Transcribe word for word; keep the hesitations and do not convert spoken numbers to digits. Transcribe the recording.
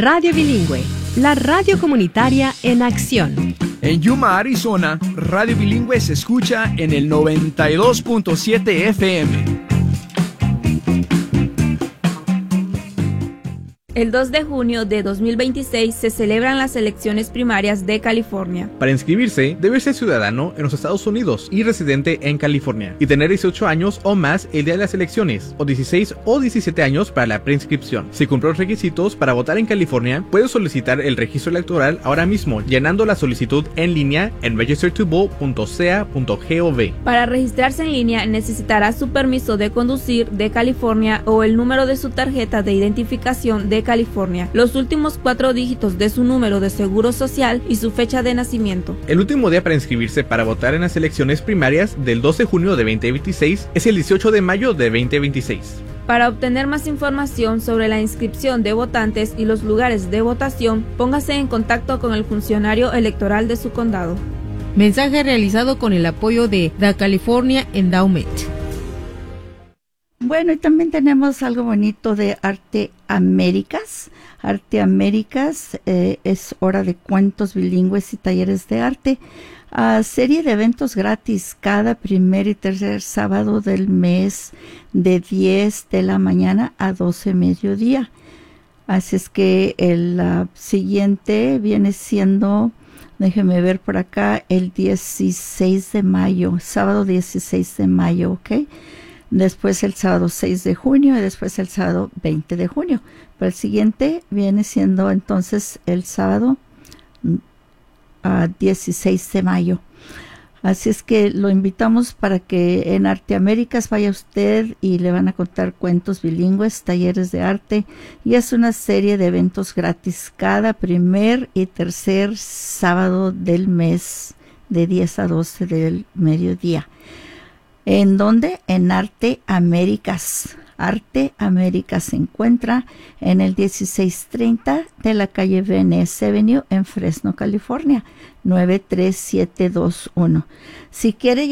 Radio Bilingüe, la radio comunitaria en acción. En Yuma, Arizona, Radio Bilingüe se escucha en el noventa y dos punto siete F M. El dos de junio de dos mil veintiséis se celebran las elecciones primarias de California. Para inscribirse, debe ser ciudadano en los Estados Unidos y residente en California, y tener dieciocho años o más el día de las elecciones, o dieciséis o diecisiete años para la preinscripción. Si cumplió los requisitos para votar en California, puede solicitar el registro electoral ahora mismo, llenando la solicitud en línea en register to vote punto c a punto gov. Para registrarse en línea necesitará su permiso de conducir de California o el número de su tarjeta de identificación de California, los últimos cuatro dígitos de su número de seguro social y su fecha de nacimiento. El último día para inscribirse para votar en las elecciones primarias del dos de junio de veinte veintiséis es el dieciocho de mayo de veinte veintiséis. Para obtener más información sobre la inscripción de votantes y los lugares de votación, póngase en contacto con el funcionario electoral de su condado. Mensaje realizado con el apoyo de The California Endowment. Bueno, y también tenemos algo bonito de Arte Américas. Arte Américas eh, es hora de cuentos bilingües y talleres de arte. Uh, serie de eventos gratis cada primer y tercer sábado del mes de diez de la mañana a doce mediodía. Así es que el uh, siguiente viene siendo, déjeme ver por acá, el dieciséis de mayo, sábado dieciséis de mayo, ¿ok? Después el sábado seis de junio y después el sábado veinte de junio. Pero el siguiente viene siendo entonces el sábado uh, dieciséis de mayo. Así es que lo invitamos para que en Arte Américas vaya usted y le van a contar cuentos bilingües, talleres de arte, y es una serie de eventos gratis cada primer y tercer sábado del mes de diez a doce del mediodía. ¿En dónde? En Arte Américas. Arte Américas se encuentra en el dieciséis treinta de la calle Van Ness Avenue en Fresno, California, nueve tres siete dos uno. Si quiere